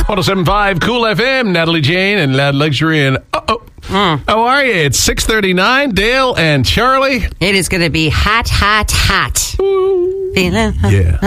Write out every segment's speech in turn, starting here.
107.5 Cool FM, Natalie Jane and Lad Luxury. And how are you? It's 6:39. Dale and Charlie. It is going to be hot, hot, hot. Feeling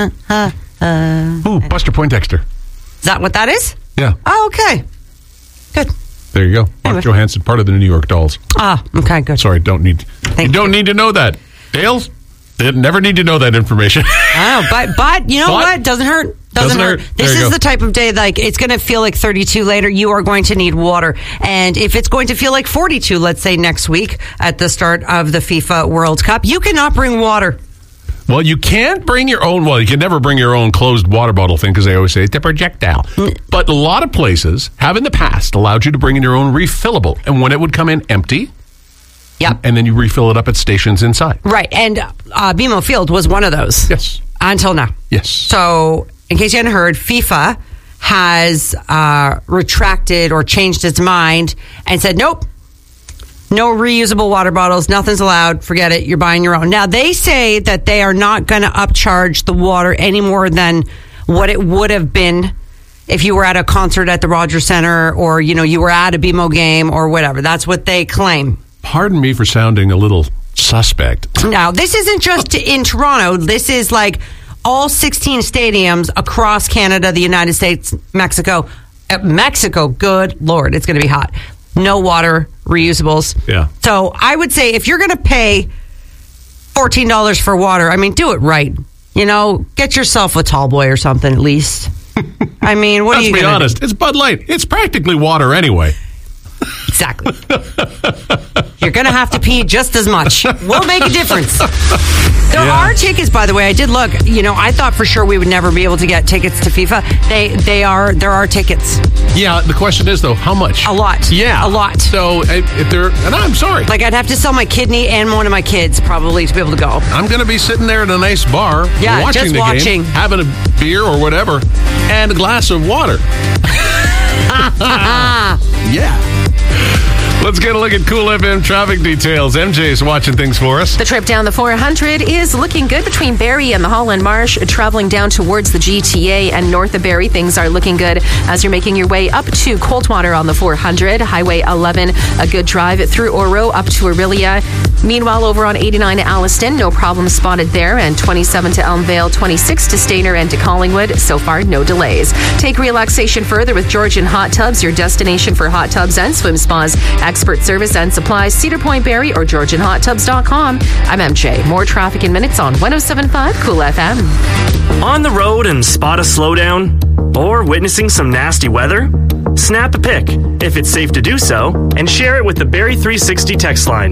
Ooh, Buster Poindexter. Is that what that is? Yeah. Oh, okay. Good. There you go. Mark Johansson, part of the New York Dolls. Ah, okay, good. Sorry, don't need to know that. Dale's? They never need to know that information. Oh, but you know what? Doesn't hurt. Doesn't hurt. This is the type of day, like, it's going to feel like 32 later. You are going to need water. And if it's going to feel like 42, let's say next week at the start of the FIFA World Cup, you cannot bring water. Well, you can't bring your own. Well, you can never bring your own closed water bottle thing because they always say it's a projectile. But a lot of places have in the past allowed you to bring in your own refillable. And when it would come in empty, yep, and then you refill it up at stations inside. Right. And BMO Field was one of those. Yes. Until now. Yes. So, in case you hadn't heard, FIFA has retracted or changed its mind and said, nope, no reusable water bottles, nothing's allowed, forget it, you're buying your own. Now, they say that they are not going to upcharge the water any more than what it would have been if you were at a concert at the Rogers Centre or, you were at a BMO game or whatever. That's what they claim. Pardon me for sounding a little suspect. Now, this isn't just in Toronto. This is like all 16 stadiums across Canada, the United States, Mexico. Mexico, good Lord, it's going to be hot. No water, reusables. Yeah. So I would say if you're going to pay $14 for water, do it right. Get yourself a tall boy or something at least. What are you going to do? Let's be honest. It's Bud Light. It's practically water anyway. Exactly. You're going to have to pee just as much. We'll make a difference. There are tickets, by the way. I did look. I thought for sure we would never be able to get tickets to FIFA. There are tickets. Yeah, the question is, though, how much? A lot. Yeah. A lot. So, and I'm sorry. Like, I'd have to sell my kidney and one of my kids, probably, to be able to go. I'm going to be sitting there at a nice bar, watching the game, having a beer or whatever, and a glass of water. Yeah. Let's get a look at Cool FM traffic details. MJ's watching things for us. The trip down the 400 is looking good between Barrie and the Holland Marsh. Traveling down towards the GTA and north of Barrie, things are looking good as you're making your way up to Coldwater on the 400. Highway 11, a good drive through Oro up to Orillia. Meanwhile, over on 89 to Alliston, no problem spotted there. And 27 to Elmvale, 26 to Stainer and to Collingwood. So far, no delays. Take relaxation further with Georgian Hot Tubs, your destination for hot tubs and swim spas. Expert service and supplies, Cedar Point, Barrie, or GeorgianHotTubs.com. I'm MJ. More traffic in minutes on 107.5 Cool FM. On the road and spot a slowdown? Or witnessing some nasty weather? Snap a pic, if it's safe to do so, and share it with the Barrie 360 text line,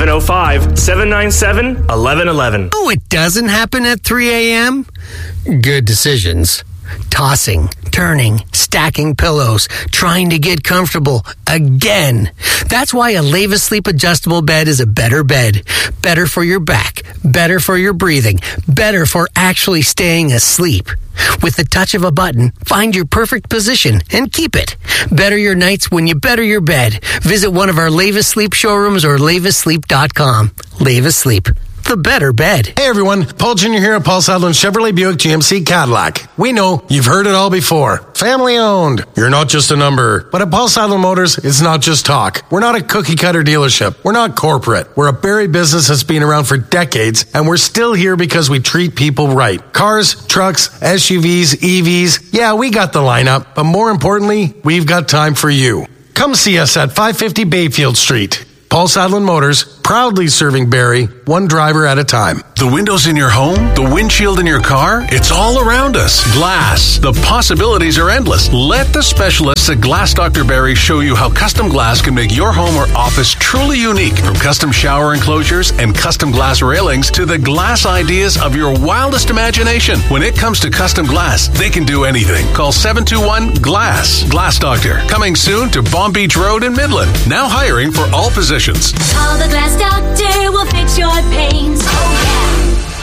705-797-1111. Oh, it doesn't happen at 3 a.m.? Good decisions. Tossing, turning, stacking pillows, trying to get comfortable again. That's why a Leva Sleep adjustable bed is a better bed. Better for your back, better for your breathing, better for actually staying asleep. With the touch of a button, find your perfect position and keep it. Better your nights when you better your bed. Visit one of our Leva Sleep showrooms or levasleep.com. Leva Sleep. The better bed. Hey everyone, Paul Jr. here at Paul Sadlin Chevrolet Buick GMC Cadillac. We know you've heard it all before. Family owned. You're not just a number. But at Paul Sadlin Motors, it's not just talk. We're not a cookie cutter dealership. We're not corporate. We're a Barrie business that's been around for decades, and we're still here because we treat people right. Cars, trucks, SUVs, EVs. Yeah, we got the lineup, but more importantly, we've got time for you. Come see us at 550 Bayfield Street. Paul Sadlin Motors, proudly serving Barrie, one driver at a time. The windows in your home, the windshield in your car, it's all around us. Glass. The possibilities are endless. Let the specialists at Glass Dr. Barrie show you how custom glass can make your home or office truly unique. From custom shower enclosures and custom glass railings to the glass ideas of your wildest imagination. When it comes to custom glass, they can do anything. Call 721-GLASS. Glass Doctor. Coming soon to Bomb Beach Road in Midland. Now hiring for all positions. Call the Glass Doctor, will fix your pains. Oh, yeah.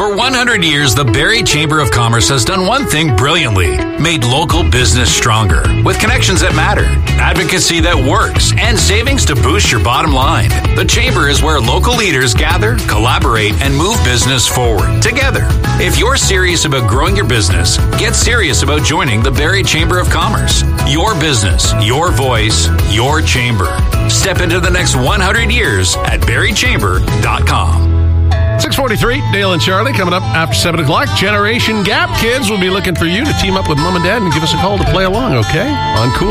For 100 years, the Barrie Chamber of Commerce has done one thing brilliantly: made local business stronger. With connections that matter, advocacy that works, and savings to boost your bottom line. The Chamber is where local leaders gather, collaborate, and move business forward together. If you're serious about growing your business, get serious about joining the Barrie Chamber of Commerce. Your business, your voice, your chamber. Step into the next 100 years at barriechamber.com. 6:43, Dale and Charlie coming up after 7 o'clock. Generation Gap kids will be looking for you to team up with Mom and Dad and give us a call to play along, okay? On Cool